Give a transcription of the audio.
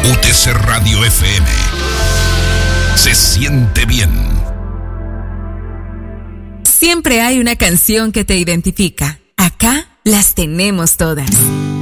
UTC Radio FM. Se siente bien. Siempre hay una canción que te identifica. Acá las tenemos todas.